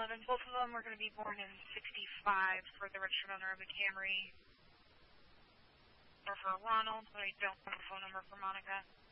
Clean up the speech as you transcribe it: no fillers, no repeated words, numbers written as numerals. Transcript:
911. Both of them were going to be born in 65 for the registered owner of the Camry. Or for Ronald, but I don't have a phone number for Monica.